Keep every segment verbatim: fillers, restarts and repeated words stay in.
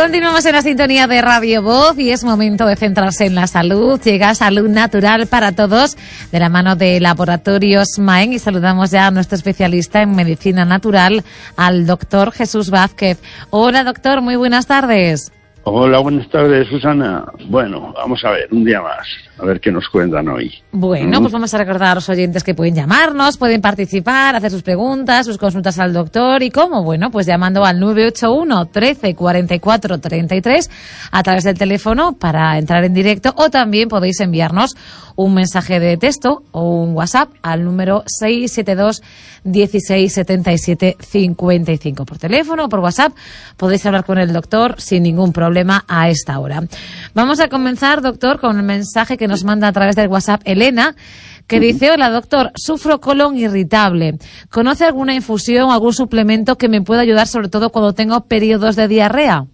Continuamos en la sintonía de Radio Voz y es momento de centrarse en la salud. Llega Salud Natural para Todos de la mano de Laboratorios Maen y saludamos ya a nuestro especialista en medicina natural, al doctor Jesús Vázquez. Hola doctor, muy buenas tardes. Hola, buenas tardes, Susana. Bueno, vamos a ver, un día más, a ver qué nos cuentan hoy. Bueno, ¿Mm? pues vamos a recordar a los oyentes que pueden llamarnos, pueden participar, hacer sus preguntas, sus consultas al doctor y cómo, bueno, pues llamando al nueve ocho uno, trece, cuarenta y cuatro, treinta y tres a través del teléfono para entrar en directo, o también podéis enviarnos un mensaje de texto o un WhatsApp al número seis siete dos, dieciséis, setenta y siete, cincuenta y cinco. Por teléfono o por WhatsApp podéis hablar con el doctor sin ningún problema a esta hora. Vamos a comenzar, doctor, con el mensaje que nos manda a través del WhatsApp Elena, que dice: hola doctor, sufro colon irritable. ¿Conoce alguna infusión o algún suplemento que me pueda ayudar, sobre todo cuando tengo periodos de diarrea?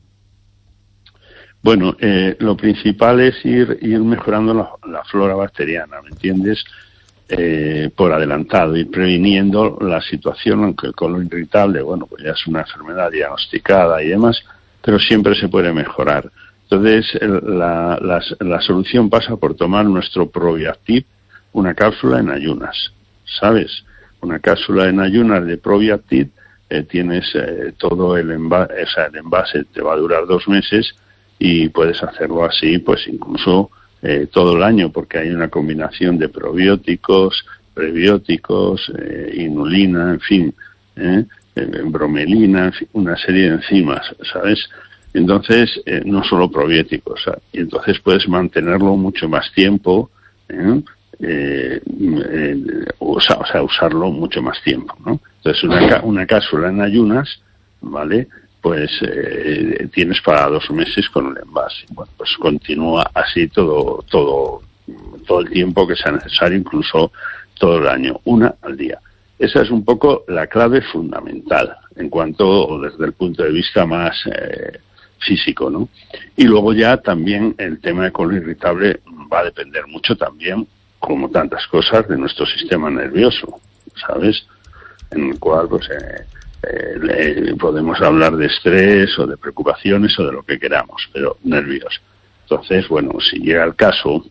Bueno, eh, lo principal es ir ir mejorando la, la flora bacteriana, ¿me entiendes? Eh, por adelantado, ir previniendo la situación, aunque el colon irritable, bueno, pues ya es una enfermedad diagnosticada y demás, pero siempre se puede mejorar. Entonces, el, la, la, la solución pasa por tomar nuestro Probiactiv, una cápsula en ayunas, ¿sabes? Una cápsula en ayunas de Probiactiv, eh, tienes eh, todo el envase, o sea, el envase te va a durar dos meses, y puedes hacerlo así, pues incluso eh, todo el año, porque hay una combinación de probióticos, prebióticos, eh, inulina, en fin, eh, eh, bromelina, en fin, una serie de enzimas, ¿sabes? Entonces, eh, no solo probióticos, ¿sabes? Y entonces puedes mantenerlo mucho más tiempo, ¿eh? Eh, eh, o, sea, o sea, usarlo mucho más tiempo, ¿no? Entonces, una, una cápsula en ayunas, ¿vale?, pues eh, tienes para dos meses con el envase. Bueno, pues continúa así todo todo todo el tiempo que sea necesario, incluso todo el año, una al día. Esa es un poco la clave fundamental en cuanto desde el punto de vista más eh, físico, ¿no? Y luego ya también el tema de colon irritable va a depender mucho también, como tantas cosas, de nuestro sistema nervioso, ¿sabes? En el cual, pues... Eh, Eh, podemos hablar de estrés o de preocupaciones o de lo que queramos, pero nervios. Entonces, bueno, si llega el caso,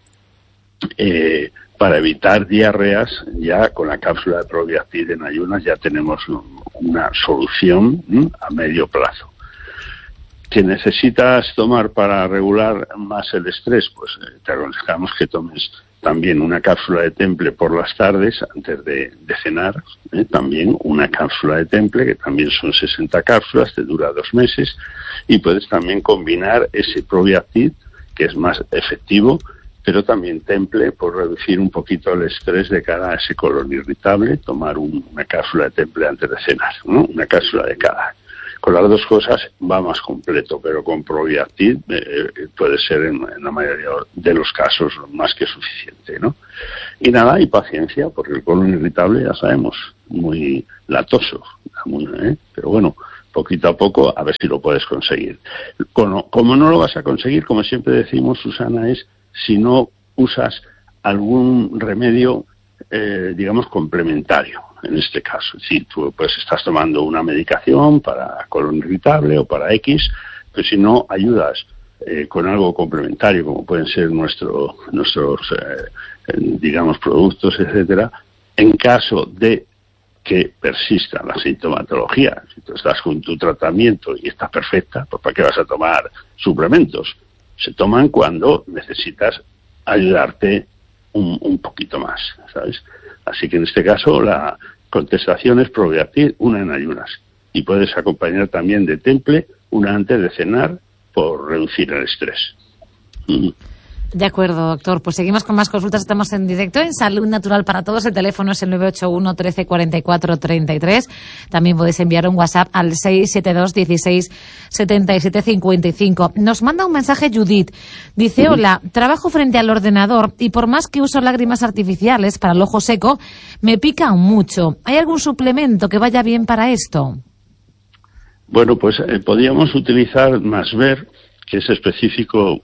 eh, para evitar diarreas, ya con la cápsula de Probiactiv en ayunas ya tenemos una solución ¿m? a medio plazo. ¿Que necesitas tomar para regular más el estrés? Pues eh, te aconsejamos que tomes también una cápsula de Temple por las tardes antes de, de cenar, ¿eh? También una cápsula de Temple, que también son sesenta cápsulas, te dura dos meses, y puedes también combinar ese Probiactiv, que es más efectivo, pero también Temple, por reducir un poquito el estrés de cara a ese colon irritable, tomar un, una cápsula de Temple antes de cenar, ¿no? Una cápsula de cada. Con las dos cosas va más completo, pero con Probiactiv eh, puede ser en, en la mayoría de los casos más que suficiente, ¿no? Y nada, y paciencia, porque el colon irritable, ya sabemos, muy latoso, muy, ¿eh? Pero bueno, poquito a poco, a ver si lo puedes conseguir. Como, como no lo vas a conseguir, como siempre decimos, Susana, es si no usas algún remedio, eh, digamos, complementario. En este caso, si tú pues estás tomando una medicación para colon irritable o para X, pues si no ayudas eh, con algo complementario, como pueden ser nuestro, nuestros, eh, digamos, productos, etcétera, en caso de que persista la sintomatología, si tú estás con tu tratamiento y estás perfecta, pues ¿para qué vas a tomar suplementos? Se toman cuando necesitas ayudarte un, un poquito más, ¿sabes? Así que en este caso la contestación es Probiactiv, una en ayunas. Y puedes acompañar también de Temple, una antes de cenar, por reducir el estrés. Mm. De acuerdo, doctor. Pues seguimos con más consultas. Estamos en directo en Salud Natural para Todos. El teléfono es el nueve ocho uno, trece, cuarenta y cuatro, treinta y tres. También podéis enviar un WhatsApp al seis siete dos, dieciséis, setenta y siete, cincuenta y cinco. Nos manda un mensaje Judith. Dice: hola, trabajo frente al ordenador y por más que uso lágrimas artificiales para el ojo seco, me pica mucho. ¿Hay algún suplemento que vaya bien para esto? Bueno, pues eh, podríamos utilizar Masver, que es específico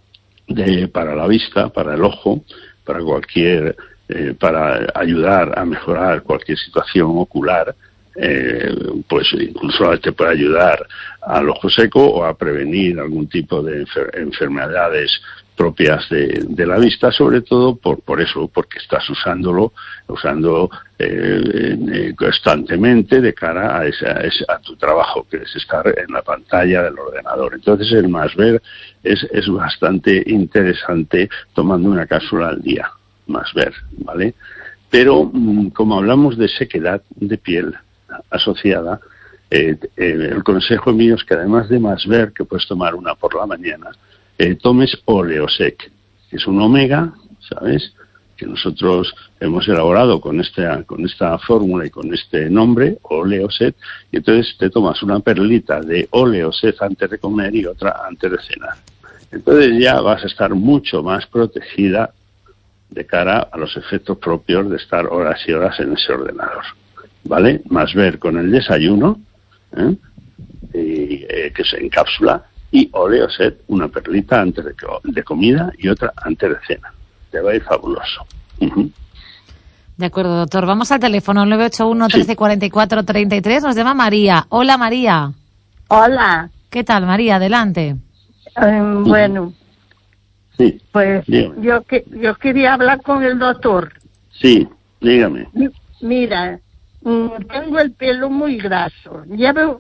de para la vista, para el ojo, para cualquier, eh, para ayudar a mejorar cualquier situación ocular, eh, pues incluso te puede ayudar al ojo seco o a prevenir algún tipo de enfer- enfermedades propias de, de la vista, sobre todo por, por eso, porque estás usándolo, usando eh, eh, constantemente de cara a, ese, a, ese, a tu trabajo, que es estar en la pantalla del ordenador. Entonces el más ver es, es bastante interesante tomando una cápsula al día, más ver, ¿vale? Pero como hablamos de sequedad de piel asociada, eh, eh, el consejo mío es que además de más ver, que puedes tomar una por la mañana, Eh, tomes Oleosec, que es un omega, ¿sabes?, que nosotros hemos elaborado con esta, con esta fórmula y con este nombre, Oleosec, y entonces te tomas una perlita de Oleosec antes de comer y otra antes de cenar. Entonces ya vas a estar mucho más protegida de cara a los efectos propios de estar horas y horas en ese ordenador, ¿vale? Más ver con el desayuno, ¿eh? Y, eh, que se encapsula, y Oleosec, una perlita antes de, de comida y otra antes de cena. Te va a ir fabuloso. Uh-huh. De acuerdo, doctor. Vamos al teléfono nueve ocho uno, trece cuarenta y cuatro, treinta y tres. Nos llama María. Hola, María. Hola. ¿Qué tal, María? Adelante. Um, bueno, sí, pues dígame. yo que yo quería hablar con el doctor. Sí, dígame. Mira, tengo el pelo muy graso. Llevo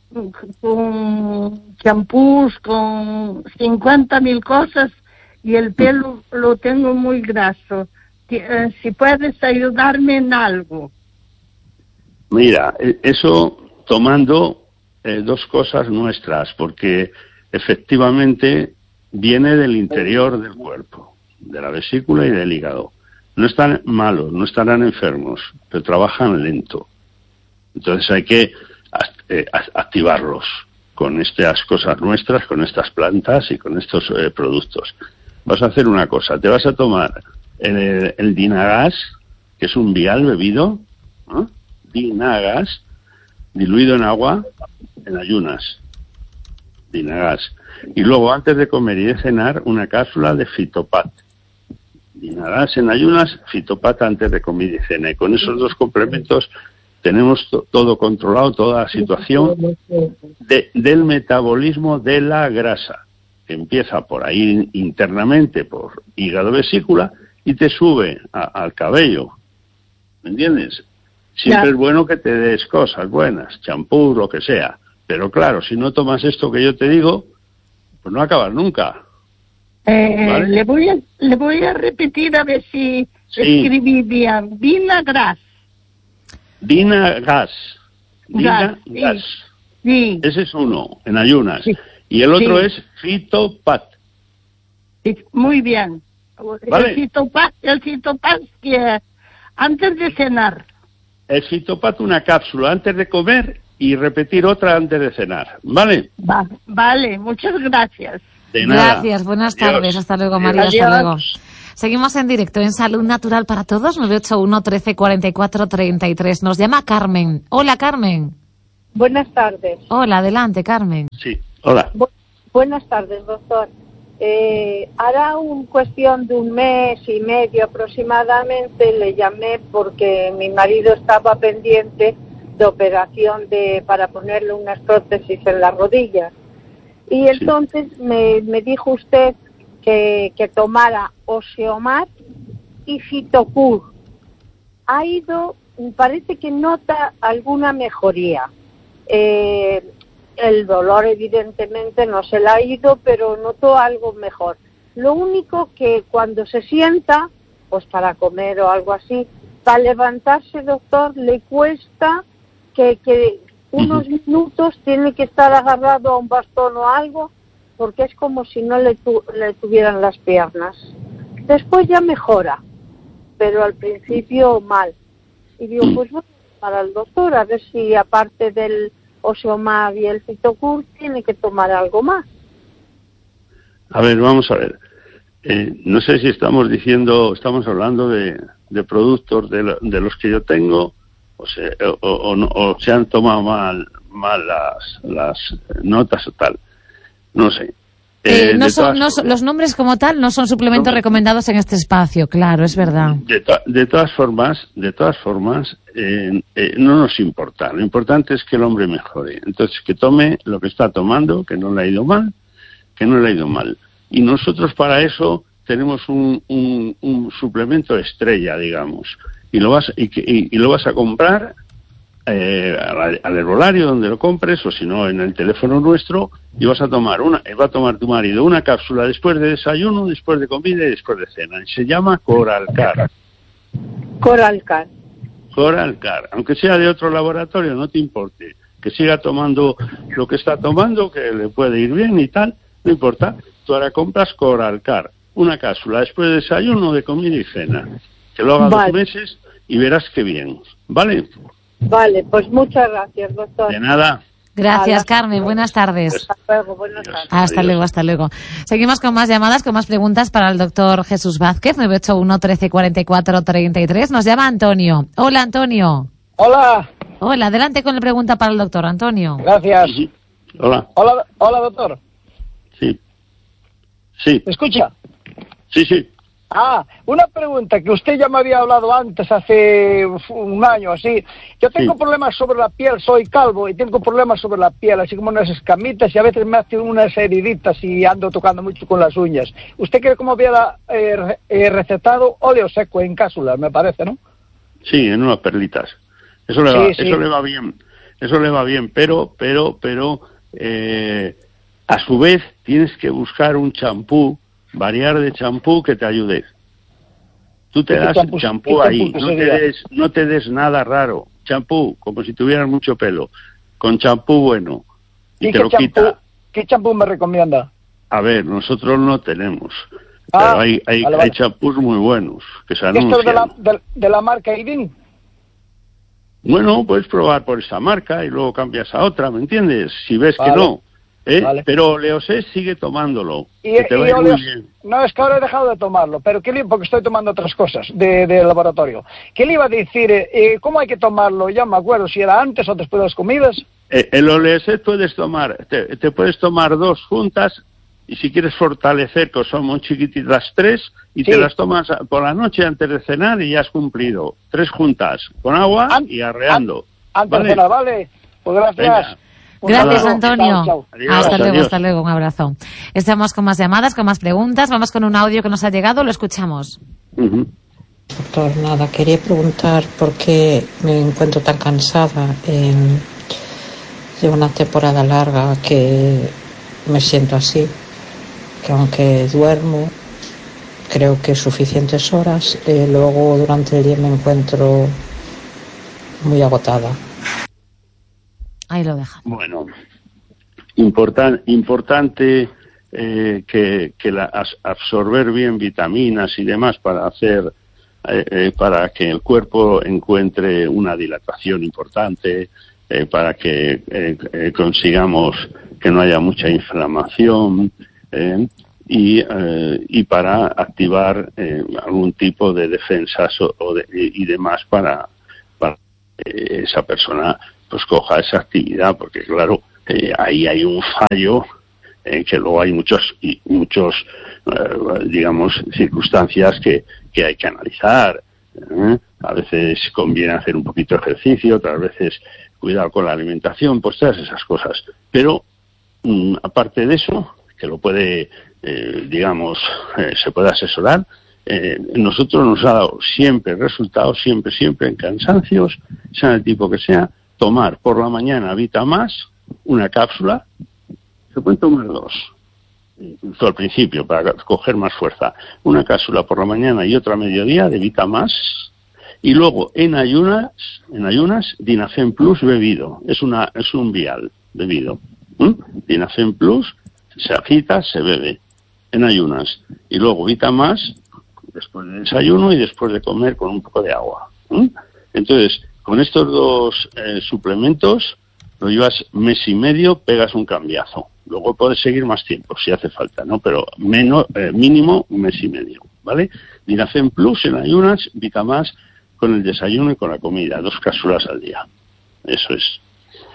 con champús, con cincuenta mil cosas, y el pelo lo tengo muy graso. Si puedes ayudarme en algo. Mira, eso tomando eh, dos cosas nuestras, porque efectivamente viene del interior del cuerpo, de la vesícula y del hígado. No están malos, no estarán enfermos, pero trabajan lento. Entonces hay que eh, activarlos con estas cosas nuestras, con estas plantas y con estos eh, productos. Vas a hacer una cosa, te vas a tomar el, el Dinagas, que es un vial bebido, ¿no? Dinagas, diluido en agua, en ayunas. Dinagas. Y luego, antes de comer y de cenar, una cápsula de Fitopat. Dinagas en ayunas, Fitopat antes de comer y cena. Y con esos dos complementos tenemos to- todo controlado, toda la situación de, del metabolismo de la grasa, que empieza por ahí internamente, por hígado-vesícula, y te sube a, al cabello. ¿Me entiendes? Siempre ya. Es bueno que te des cosas buenas, champú, lo que sea. Pero claro, si no tomas esto que yo te digo, pues no acabas nunca. Eh, ¿vale? le, voy a, le voy a repetir a ver si sí. Escribí bien. Dinagas. Dinagas. Dinagas. Sí. Sí. Ese es uno, en ayunas. Sí. Y el otro sí. Es Fitopat. Sí, muy bien. ¿Vale? El Fitopat, el Fitopat que antes de cenar. El Fitopat, una cápsula antes de comer y repetir otra antes de cenar. ¿Vale? Va, vale, muchas gracias. De nada. Gracias, buenas tardes. Adiós. Hasta luego, María. Adiós. Hasta luego. Seguimos en directo en Salud Natural para Todos, nueve ocho uno, trece cuarenta y cuatro, treinta y tres. Nos llama Carmen. Hola, Carmen. Buenas tardes. Hola, adelante, Carmen. Sí, hola. Bu- buenas tardes, doctor. Eh, hará un cuestión de un mes y medio aproximadamente le llamé porque mi marido estaba pendiente de operación de para ponerle unas prótesis en las rodillas y entonces sí. me, me dijo usted que, que tomara Osteomar y Fitocur. Ha ido, parece que nota alguna mejoría. Eh, El dolor evidentemente no se le ha ido, pero notó algo mejor. Lo único que cuando se sienta, pues para comer o algo así, para levantarse, doctor, le cuesta que, que unos uh-huh. minutos tiene que estar agarrado a un bastón o algo, porque es como si no le, tu, le tuvieran las piernas. Después ya mejora, pero al principio mal. Y digo, pues voy para el doctor a ver si aparte del Osteomar y el Fitocur tiene que tomar algo más. A ver, vamos a ver. Eh, no sé si estamos diciendo, estamos hablando de, de productos de, lo, de los que yo tengo, o se, o, o, o, o se han tomado mal, mal las, las notas o tal. No sé. Eh, Eh, no de son, todas no son- formas. los nombres como tal no son suplementos No. recomendados en este espacio, claro, es verdad. De, to- de todas formas, de todas formas, eh, eh, no nos importa. Lo importante es que el hombre mejore. Entonces, que tome lo que está tomando, que no le ha ido mal, que no le ha ido mal. Y nosotros para eso tenemos un, un, un suplemento estrella, digamos, y lo vas y, que- y, y lo vas a comprar eh, al, al herbolario donde lo compres, o si no en el teléfono nuestro, y vas a tomar una, va a tomar tu marido una cápsula después de desayuno, después de comida y después de cena. Y se llama Coralcar. Coralcar. Coralcar, aunque sea de otro laboratorio, no te importe, que siga tomando lo que está tomando, que le puede ir bien y tal, no importa. Tú ahora compras Coralcar, una cápsula después de desayuno, de comida y cena. Que lo haga Vale. dos meses y verás que bien, ¿vale? Vale, pues muchas gracias, doctor. De nada. Gracias, Hola. Carmen. Buenas tardes. Hasta luego, buenas tardes. Hasta Adiós. luego, hasta luego. Seguimos con más llamadas, con más preguntas para el doctor Jesús Vázquez, nueve ocho uno, trece, cuarenta y cuatro, treinta y tres. Nos llama Antonio. Hola, Antonio. Hola, Hola, adelante con la pregunta para el doctor Antonio. gracias. Ujú. Hola, Hola, hola doctor. sí. Sí, ¿Me escucha? sí, sí. Ah, una pregunta que usted ya me había hablado antes, hace uf, un año así. Yo tengo Sí. problemas sobre la piel, soy calvo y tengo problemas sobre la piel, así como unas escamitas y a veces me hacen unas heriditas y ando tocando mucho con las uñas. ¿Usted cree como hubiera eh, re- eh, recetado óleo seco en cápsulas, me parece, no? Sí, en unas perlitas. Eso le Sí, va, sí. eso le va bien. Eso le va bien, pero, pero, pero, eh, a su vez tienes que buscar un champú, variar de champú que te ayude. Tú te ¿Qué das champú- champú qué ahí, champú no te sería? des, no te des nada raro. Champú, como si tuvieras mucho pelo, con champú bueno y, ¿Y te qué lo champú, quita. qué champú me recomienda? A ver, nosotros no tenemos, Ah, pero hay, hay, vale, hay vale. champús muy buenos que se ¿Esto es de la, anuncian. de, de la marca Idin? Bueno, puedes probar por esa marca y luego cambias a otra, ¿me entiendes? Si ves Vale. que no. ¿eh? Vale. Pero Oleosés sigue tomándolo, Y, que te va a y ir muy óleos- bien. no, es que ahora he dejado de tomarlo, pero ¿qué le, porque estoy tomando otras cosas de, de laboratorio. ¿Qué le iba a decir? Eh, eh, ¿Cómo hay que tomarlo? Ya me acuerdo, si era antes o después de las comidas. Eh, el Oleosés puedes tomar, te, te puedes tomar dos juntas y si quieres fortalecer, que son muy chiquititas, tres, y Sí. te las tomas a- por la noche antes de cenar y ya has cumplido. Tres juntas, con agua An- y arreando. Antes ¿vale? de cenar, ¿vale? Pues gracias. Venga. Un Gracias, saludo. Antonio. Chao, chao. Adiós, hasta luego, adiós. hasta luego. Un abrazo. Estamos con más llamadas, con más preguntas. Vamos con un audio que nos ha llegado. Lo escuchamos. Ujú. Doctor, nada, quería preguntar por qué me encuentro tan cansada. Eh, llevo una temporada larga que me siento así, que aunque duermo, creo que suficientes horas, eh, luego durante el día me encuentro muy agotada. Ahí lo deja. Bueno, importan- importante eh, que, que la, as- absorber bien vitaminas y demás para hacer eh, eh, para que el cuerpo encuentre una dilatación importante, eh, para que eh, eh, consigamos que no haya mucha inflamación eh, y, eh, y para activar eh, algún tipo de defensas o, o de- y, y demás para, para que esa persona pues coja esa actividad, porque claro, eh, ahí hay un fallo eh, que luego hay muchos y muchos eh, digamos circunstancias que, que hay que analizar. ¿eh? A veces conviene hacer un poquito de ejercicio, otras veces cuidado con la alimentación, pues todas esas cosas. Pero mm, aparte de eso, que lo puede, eh, digamos, eh, se puede asesorar, eh, nosotros nos ha dado siempre resultados, siempre, siempre en cansancios, sea el tipo que sea, tomar por la mañana Vita Más, una cápsula, se pueden tomar dos, incluso al principio, para coger más fuerza, una cápsula por la mañana y otra a mediodía de Vita Más, y luego en ayunas, en ayunas, Dinacen Plus bebido, es una es un vial bebido. ¿Mm? Dinacen Plus se agita, se bebe en ayunas, y luego Vita Más después del desayuno y después de comer con un poco de agua. ¿Mm? Entonces, con estos dos eh, suplementos lo llevas mes y medio, pegas un cambiazo. Luego puedes seguir más tiempo si hace falta, ¿no? Pero menos, eh, mínimo un mes y medio, ¿vale? Dinacen Plus en ayunas, Vita Más con el desayuno y con la comida, dos cápsulas al día. Eso es.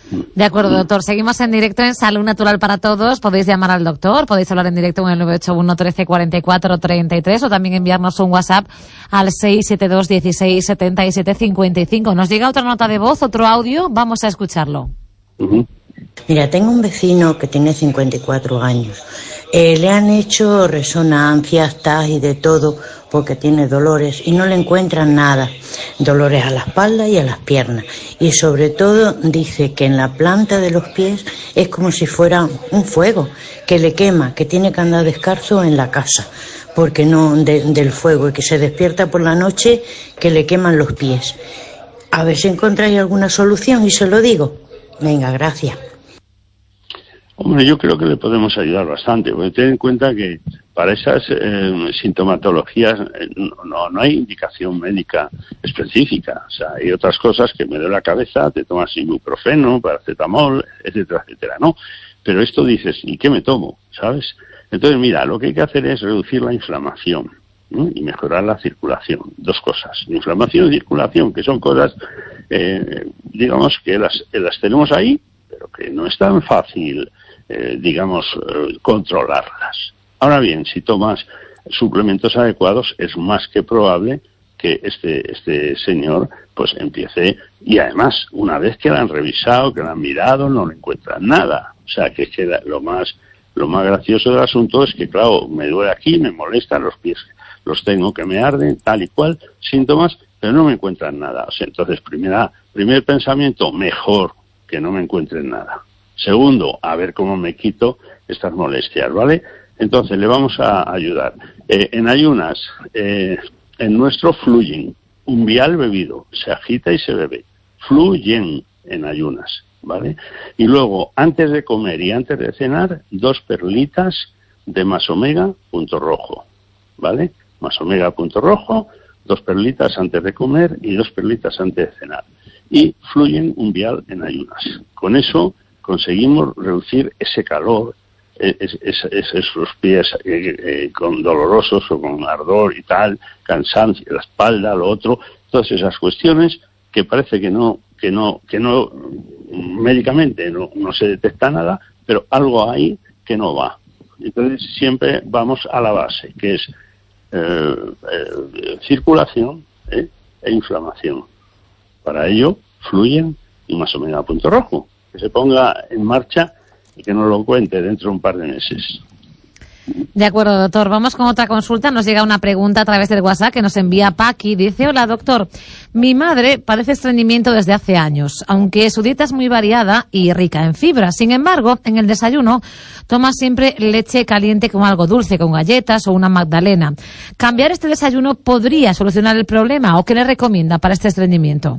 De acuerdo, doctor. Seguimos en directo en Salud Natural para Todos. Podéis llamar al doctor, podéis hablar en directo en el nueve ocho uno, trece, cuarenta y cuatro, treinta y tres o también enviarnos un WhatsApp al seis siete dos, dieciséis, setenta y siete, cincuenta y cinco. Nos llega otra nota de voz, otro audio, vamos a escucharlo. Uh-huh. Mira, tengo un vecino que tiene cincuenta y cuatro años. Eh, le han hecho resonancias, T A S y de todo porque tiene dolores y no le encuentran nada. Dolores a la espalda y a las piernas. Y sobre todo dice que en la planta de los pies es como si fuera un fuego que le quema, que tiene que andar descalzo en la casa porque no de, del fuego y que se despierta por la noche que le queman los pies. A ver si encontráis alguna solución y se lo digo. Venga, gracias. Hombre, yo creo que le podemos ayudar bastante, porque ten en cuenta que para esas eh, sintomatologías eh, no, no hay indicación médica específica. O sea, hay otras cosas que me duele la cabeza, te tomas ibuprofeno, paracetamol, etcétera, etcétera, ¿no? Pero esto dices, ¿y qué me tomo? ¿Sabes? Entonces, mira, lo que hay que hacer es reducir la inflamación, ¿no? Y mejorar la circulación. Dos cosas, inflamación y circulación, que son cosas, eh, digamos, que las, que las tenemos ahí, pero que no es tan fácil, eh, digamos, eh, controlarlas. Ahora bien, si tomas suplementos adecuados, es más que probable que este este señor pues empiece, y además, una vez que la han revisado, que la han mirado, no le encuentran nada. O sea, que queda lo más lo más gracioso del asunto es que, claro, me duele aquí, me molestan los pies, los tengo que me arden, tal y cual, síntomas, pero no me encuentran nada. O sea, entonces, primera, primer pensamiento, mejor que no me encuentren nada. Segundo, a ver cómo me quito estas molestias, ¿vale? Entonces, le vamos a ayudar. Eh, en ayunas, eh, en nuestro fluyen, un vial bebido, se agita y se bebe. Fluyen en ayunas, ¿vale? Y luego, antes de comer y antes de cenar, dos perlitas de Masomega punto rojo, ¿vale? Masomega punto rojo, dos perlitas antes de comer y dos perlitas antes de cenar. Y fluyen un vial en ayunas. Con eso conseguimos reducir ese calor, es, es, es, esos pies eh, eh, con dolorosos o con ardor y tal, cansancio, la espalda, lo otro, todas esas cuestiones que parece que no, que no, que no, médicamente no, no se detecta nada, pero algo hay que no va. Entonces siempre vamos a la base, que es eh, eh, circulación eh, e inflamación. Para ello fluyen y Masomega punto rojo. Que se ponga en marcha y que nos lo cuente dentro de un par de meses. De acuerdo, doctor. Vamos con otra consulta. Nos llega una pregunta a través del WhatsApp que nos envía Paqui. Dice, hola, doctor. Mi madre padece estreñimiento desde hace años, aunque su dieta es muy variada y rica en fibra. Sin embargo, en el desayuno toma siempre leche caliente con algo dulce, con galletas o una magdalena. ¿Cambiar este desayuno podría solucionar el problema o qué le recomienda para este estreñimiento?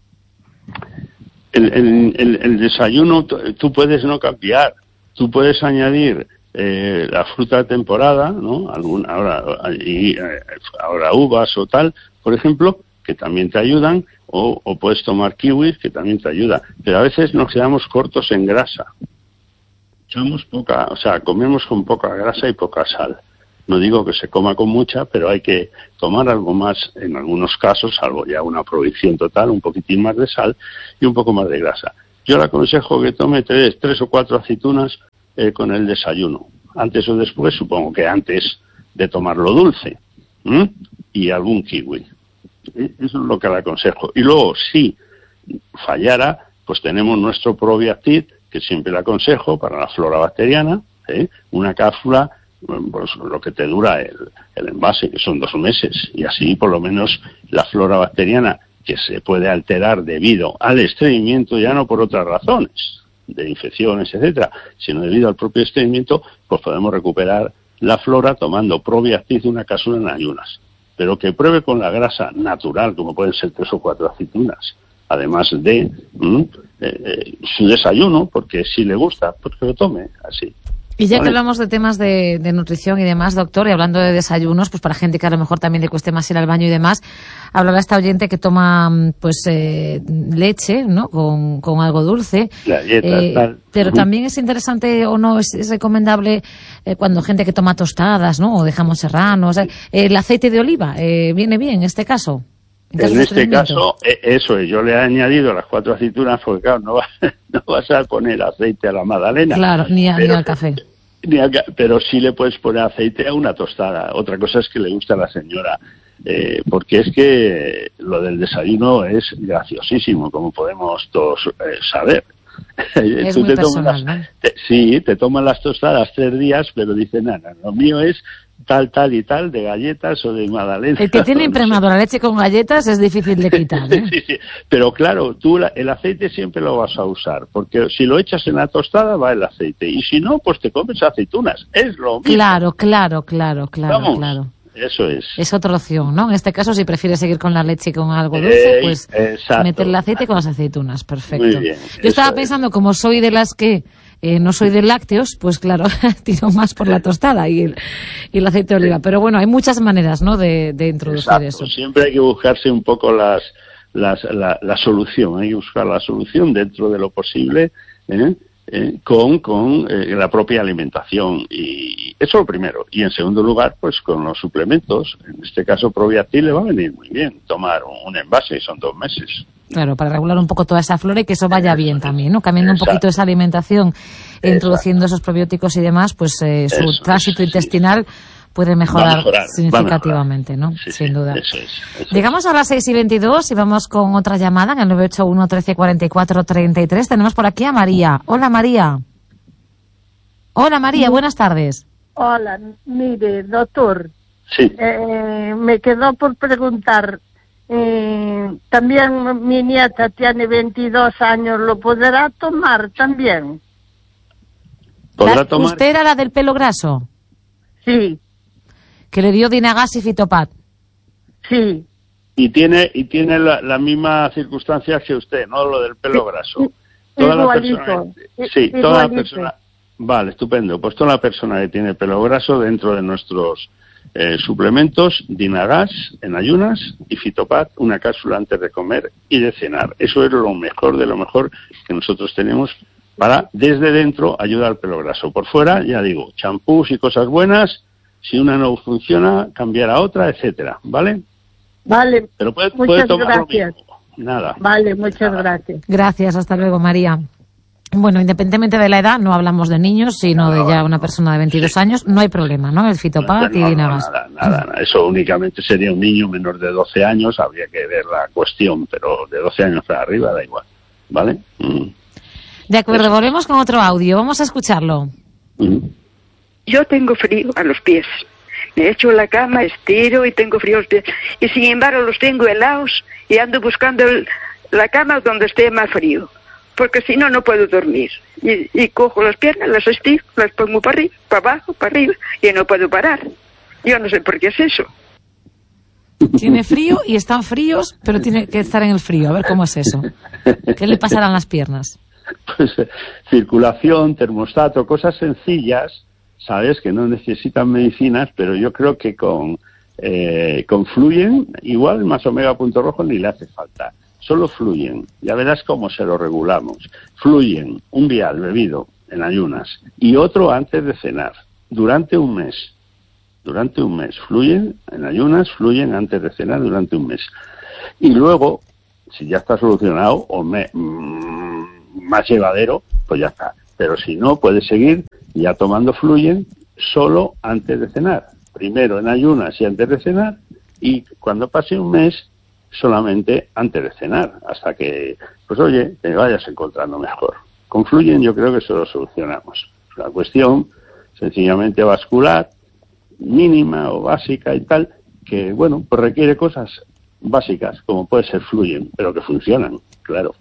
El, el, el, el desayuno tú puedes no cambiar, tú puedes añadir eh, la fruta de temporada, ¿no? Algún, ahora, y, eh, ahora uvas o tal, por ejemplo, que también te ayudan, o, o puedes tomar kiwis, que también te ayuda. Pero a veces nos quedamos cortos en grasa. Echamos poca, o sea, comemos con poca grasa y poca sal. No digo que se coma con mucha, pero hay que tomar algo más, en algunos casos, salvo ya una prohibición total, un poquitín más de sal y un poco más de grasa. Yo le aconsejo que tome tres, tres o cuatro aceitunas eh, con el desayuno. Antes o después, supongo que antes de tomarlo dulce. ¿Mm? Y algún kiwi. ¿Eh? Eso es lo que le aconsejo. Y luego, si fallara, pues tenemos nuestro Probiacid, que siempre le aconsejo para la flora bacteriana, ¿eh? Una cápsula, pues lo que te dura el, el envase, que son dos meses, y así por lo menos la flora bacteriana, que se puede alterar debido al estreñimiento, ya no por otras razones, de infecciones, etcétera, sino debido al propio estreñimiento, pues podemos recuperar la flora tomando Probiacid, una cápsula en ayunas. Pero que pruebe con la grasa natural, como pueden ser tres o cuatro aceitunas, además de ¿m? Eh, eh, su desayuno, porque si le gusta, pues que lo tome así. Y ya ¿Vale? que hablamos de temas de, de nutrición y demás, doctor, y hablando de desayunos, pues para gente que a lo mejor también le cueste más ir al baño y demás, hablaba esta oyente que toma pues eh, leche, ¿no? Con, con algo dulce. Galletas, eh, tal. Pero Uh-huh. también es interesante o no, es, es recomendable eh, cuando gente que toma tostadas, ¿no? O de jamón serrano, o sea, eh, el aceite de oliva, eh, ¿viene bien en este caso? En, en este caso, eso es, yo le he añadido las cuatro aceitunas porque, claro, no, va, no vas a poner aceite a la magdalena. Claro, ni, a, pero, ni al café. Ni a, pero sí le puedes poner aceite a una tostada. Otra cosa es que le gusta a la señora. Eh, porque es que lo del desayuno es graciosísimo, como podemos todos eh, saber. Es Tú muy te personal, tomas, ¿no? te, sí, te toman las tostadas tres días, pero dicen, nada, lo mío es tal, tal y tal, de galletas o de magdalena. El que tiene impregnado la leche con galletas es difícil de quitar, ¿eh? Sí, sí. Pero claro, tú la, el aceite siempre lo vas a usar, porque si lo echas en la tostada va el aceite, y si no, pues te comes aceitunas, es lo mismo. Claro, claro, claro, claro, Vamos, claro. Eso es. Es otra opción, ¿no? En este caso, si prefieres seguir con la leche y con algo dulce, Eh, pues exacto. meterle aceite con las aceitunas, perfecto. Muy bien, Yo estaba eso pensando, es. como soy de las que eh, no soy de lácteos, pues claro, tiro más por la tostada y el, y el aceite de oliva. Pero bueno, hay muchas maneras, ¿no?, de, de introducir Exacto. eso. Siempre hay que buscarse un poco las, las, la, la solución, hay que buscar la solución dentro de lo posible, ¿eh? Eh, con, con eh, la propia alimentación, y eso es lo primero. Y en segundo lugar, pues con los suplementos. En este caso, Probiatil le va a venir muy bien tomar un, un envase, y son dos meses. Claro, para regular un poco toda esa flora y que eso vaya bien Eso también, ¿no? Cambiando Exacto. un poquito esa alimentación, Exacto. introduciendo esos probióticos y demás, pues eh, su Eso tránsito es, intestinal sí. puede mejorar, Va a mejorar, significativamente, va a mejorar. ¿no? Sí, Sin sí, duda. Eso es, eso Llegamos a las seis y veintidós y vamos con otra llamada en el nueve ocho uno, trece, cuarenta y cuatro, treinta y tres. Tenemos por aquí a María. Hola, María. Hola, María, buenas tardes. Hola, mire, doctor, Sí. eh, me quedó por preguntar, eh, también mi nieta tiene veintidós años, ¿lo podrá tomar también? ¿Podrá La- tomar? ¿Usted era la del pelo graso? Sí, Que le dio Dinagas y Fitopat. sí. Y tiene y tiene la, la misma circunstancia que usted, ¿no? Lo del pelo graso. Toda la Igualito, persona, i- sí, toda la igualito. persona. Vale, estupendo. Pues toda la persona que tiene pelo graso dentro de nuestros eh, suplementos, Dinagas en ayunas y Fitopat, una cápsula antes de comer y de cenar. Eso es lo mejor de lo mejor que nosotros tenemos para, desde dentro, ayudar al pelo graso. Por fuera, ya digo, champús y cosas buenas. Si una no funciona, cambiar a otra, etcétera, ¿vale? Vale, Pero puede, muchas puede tomar gracias. lo mismo. Nada. Vale, muchas gracias. Gracias, hasta luego, María. Bueno, independientemente de la edad, no hablamos de niños, sino de ya una persona de veintidós sí. años, no hay problema, ¿no? El Fitopat No, y no, Dinagas. nada, nada, nada. Eso únicamente sería un niño menor de doce años, habría que ver la cuestión, pero de doce años para arriba da igual, ¿vale? Mm. De acuerdo, Eso. volvemos con otro audio. Vamos a escucharlo. Mm. Yo tengo frío a los pies. Me echo en la cama, estiro y tengo frío a los pies. Y sin embargo los tengo helados y ando buscando el- la cama donde esté más frío. Porque si no, no puedo dormir. Y, y cojo las piernas, las estiro, las pongo para arriba, para abajo, para arriba, y no puedo parar. Yo no sé por qué es eso. Tiene frío y están fríos, pero tiene que estar en el frío. A ver cómo es eso. ¿Qué le pasarán las piernas? Pues eh, circulación, termostato, cosas sencillas, sabes, que no necesitan medicinas, pero yo creo que con, eh, con Fluyen, igual más omega punto rojo ni le hace falta. Solo Fluyen, ya verás cómo se lo regulamos. Fluyen, un vial bebido en ayunas y otro antes de cenar, durante un mes. Durante un mes. Fluyen en ayunas, Fluyen antes de cenar durante un mes. Y luego, si ya está solucionado o me, mmm, más llevadero, pues ya está. Pero si no, puedes seguir ya tomando Fluyen solo antes de cenar. Primero en ayunas y antes de cenar, y cuando pase un mes, solamente antes de cenar, hasta que, pues oye, te vayas encontrando mejor. Con Fluyen yo creo que eso lo solucionamos. La cuestión sencillamente vascular, mínima o básica y tal, que bueno, pues requiere cosas básicas, como puede ser Fluyen, pero que funcionan, claro.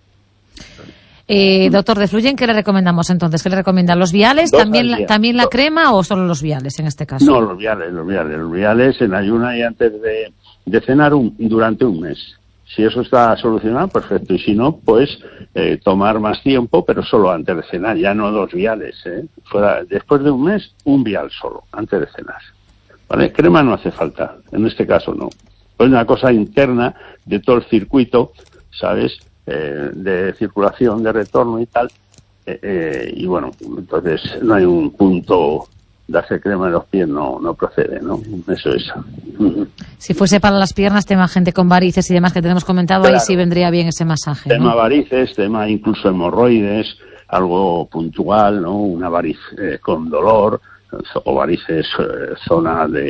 Eh, doctor, de Fluyen, ¿qué le recomendamos entonces? ¿Qué le recomiendan? ¿Los viales? Dos ¿También al la, día. ¿También la Dos. crema o solo los viales en este caso? No, los viales, los viales, los viales en ayuna y antes de, de cenar un, durante un mes. Si eso está solucionado, perfecto. Y si no, pues eh, tomar más tiempo, pero solo antes de cenar, ya no dos viales. ¿eh? Fuera, después de un mes, un vial solo, antes de cenar. ¿Vale? Crema no hace falta, en este caso no. Es una cosa interna de todo el circuito, ¿sabes? Eh, de circulación, de retorno y tal. Eh, eh, y bueno, entonces no hay un punto darse crema en los pies no no procede, ¿no? Eso es. Si fuese para las piernas, tema gente con varices y demás que tenemos comentado, claro, ahí sí vendría bien ese masaje, tema ¿no? varices, tema incluso hemorroides, algo puntual, ¿no? Una variz eh, con dolor, o varices, eh, zona de